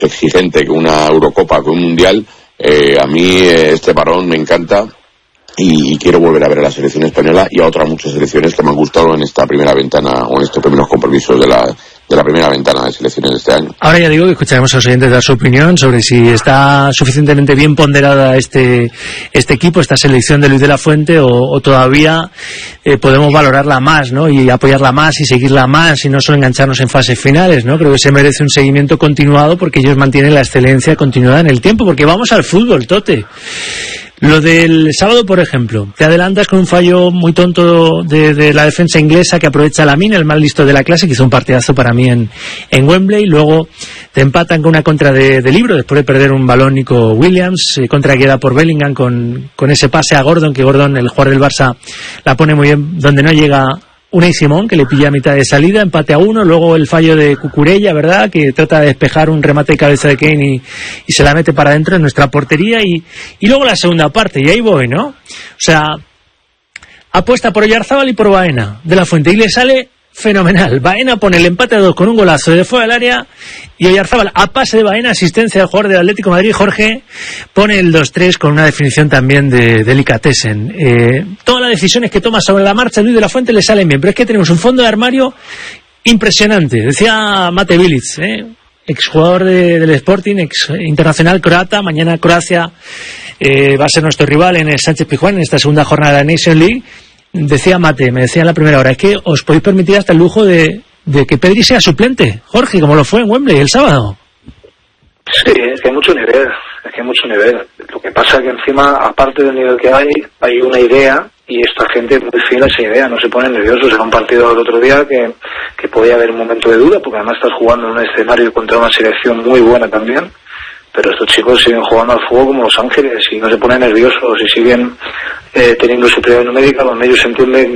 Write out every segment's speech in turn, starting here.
exigente que una Eurocopa, que un Mundial. A mí este varón me encanta y quiero volver a ver a la selección española y a otras muchas selecciones que me han gustado en esta primera ventana o en estos primeros compromisos de la primera ventana de selecciones de este año. Ahora ya digo que escucharemos a los oyentes dar su opinión sobre si está suficientemente bien ponderada este equipo, esta selección de Luis de la Fuente, o todavía podemos valorarla más, ¿no? Y apoyarla más y seguirla más y no solo engancharnos en fases finales, ¿no? Creo que se merece un seguimiento continuado porque ellos mantienen la excelencia continuada en el tiempo, porque vamos al fútbol, Tote. Lo del sábado, por ejemplo, te adelantas con un fallo muy tonto de la defensa inglesa que aprovecha Lamine, el más listo de la clase, que hizo un partidazo para mí en Wembley. Luego te empatan con una contra de Libro, después de perder un balón Nico Williams, contra que da por Bellingham con ese pase a Gordon, que Gordon, el jugador del Barça, la pone muy bien, donde no llega Unai Simón, que le pilla a mitad de salida, empate a 1, luego el fallo de Cucurella, ¿verdad?, que trata de despejar un remate de cabeza de Kane y se la mete para adentro en nuestra portería, y luego la segunda parte, y ahí voy, ¿no? O sea, apuesta por Oyarzábal y por Baena de la Fuente, y le sale fenomenal. Baena pone el empate a 2 con un golazo de fuera del área, y Oyarzábal, a pase de Baena, asistencia del jugador del Atlético de Madrid, Jorge, pone el 2-3 con una definición también de Delicatessen. Todas las decisiones que toma sobre la marcha Luis de la Fuente le salen bien, pero es que tenemos un fondo de armario impresionante. Decía Mate Bilic, exjugador del Sporting, ex internacional croata. Mañana Croacia va a ser nuestro rival en el Sánchez Pizjuán en esta segunda jornada de la Nation League. Decía Mate, me decía en la primera hora, es que os podéis permitir hasta el lujo de que Pedri sea suplente, Jorge, como lo fue en Wembley el sábado. Sí, es que hay mucho nivel, Lo que pasa es que encima, aparte del nivel que hay una idea, y esta gente es muy fiel a esa idea, no se ponen nerviosos. Era un partido el otro día que podía haber un momento de duda, porque además estás jugando en un escenario contra una selección muy buena también. Pero estos chicos siguen jugando al fútbol como Los Ángeles y no se ponen nerviosos y siguen teniendo superioridad numérica, donde ellos entienden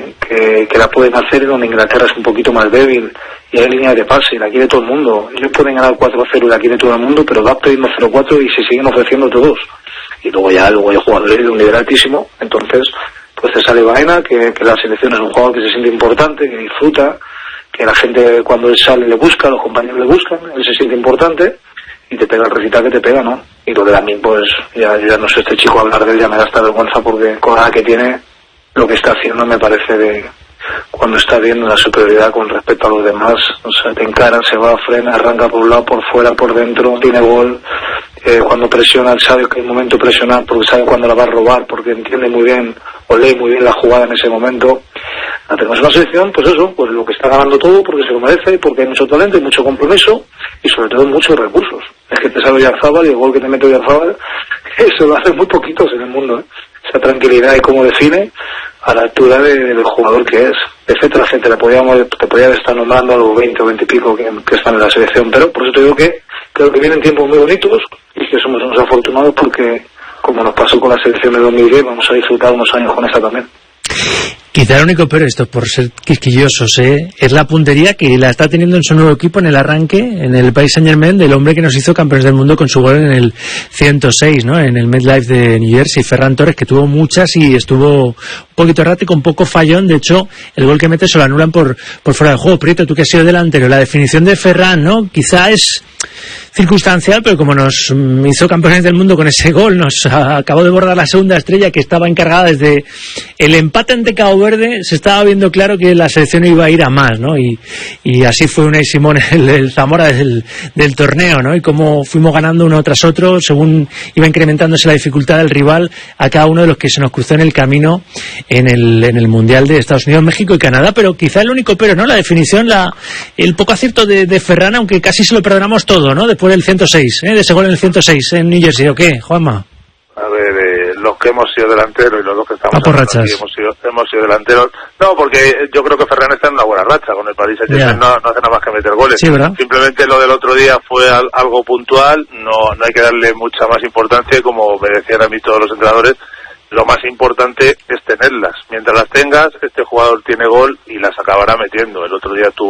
que la pueden hacer, donde Inglaterra es un poquito más débil y hay líneas de pase, la quiere todo el mundo. Ellos pueden ganar 4-0 y la quiere todo el mundo, pero va pidiendo 0-4 y se siguen ofreciendo todos. Y luego hay jugadores de un nivel altísimo. Entonces pues te sale Baena, que la selección es un jugador que se siente importante, que disfruta, que la gente cuando él sale le busca, los compañeros le buscan, él se siente importante. Y te pega el recital que te pega, ¿no? Y lo de Lamine, pues yo ya no sé, este chico hablar de él ya me da esta vergüenza, porque con la que tiene, lo que está haciendo me parece de cuando está viendo la superioridad con respecto a los demás. O sea, te encara, se va, frena, arranca por un lado, por fuera, por dentro, tiene gol. Cuando presiona, él sabe que es el momento de presionar, porque sabe cuándo la va a robar, porque entiende muy bien o lee muy bien la jugada en ese momento. Tenemos una selección, pues eso, pues lo que está ganando todo porque se lo merece, porque hay mucho talento y mucho compromiso y sobre todo muchos recursos. Es que te sale Oyarzábal y el gol que te mete Oyarzábal, eso lo hacen muy poquitos en el mundo, Esa tranquilidad y cómo define a la altura del jugador que es. Etcétera, gente, te podía estar nombrando a los 20 o 20 y pico que están en la selección, pero por eso te digo que creo que vienen tiempos muy bonitos y que somos unos afortunados porque, como nos pasó con la selección de 2010, vamos a disfrutar unos años con esta también. Quizá el único pero esto, por ser quisquillosos, es la puntería que la está teniendo en su nuevo equipo en el arranque, en el Paris Saint-Germain, del hombre que nos hizo campeones del mundo con su gol en el 106, ¿no? En el MetLife de New Jersey, Ferran Torres, que tuvo muchas y estuvo un poquito errático, un poco fallón. De hecho, el gol que mete se lo anulan por fuera de juego. Prieto, tú que has sido delantero, la definición de Ferran, ¿no? Quizá es circunstancial, pero como nos hizo campeones del mundo con ese gol, nos acabó de bordar la segunda estrella que estaba encargada desde el empate ante Cabo Verde. Se estaba viendo claro que la selección iba a ir a más, ¿no? Y así fue Unai Simón el Zamora del torneo, ¿no? Y cómo fuimos ganando uno tras otro según iba incrementándose la dificultad del rival a cada uno de los que se nos cruzó en el camino en el Mundial de Estados Unidos, México y Canadá. Pero quizá el único pero, ¿no? La definición, el poco acierto de Ferran, aunque casi se lo perdonamos todo, ¿no? Después del 106, de ese gol en el 106 en New Jersey, ¿o qué, Juanma? A ver, los que hemos sido delanteros y los dos que estamos aquí hemos sido delanteros. No, porque yo creo que Ferran está en una buena racha con el Paris Saint-Germain, no hace nada más que meter goles. Sí, ¿verdad? Simplemente lo del otro día fue algo puntual, no hay que darle mucha más importancia, como me decían a mí todos los entrenadores. Lo más importante es tenerlas. Mientras las tengas, este jugador tiene gol y las acabará metiendo. El otro día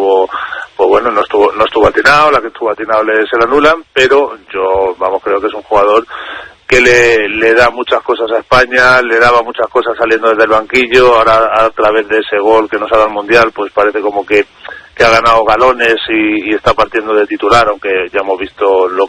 no estuvo atinado, la que estuvo atinado se la anulan, pero yo, creo que es un jugador que le da muchas cosas a España, le daba muchas cosas saliendo desde el banquillo. Ahora, a través de ese gol que nos ha dado el Mundial, pues parece como que ha ganado galones y está partiendo de titular, aunque ya hemos visto lo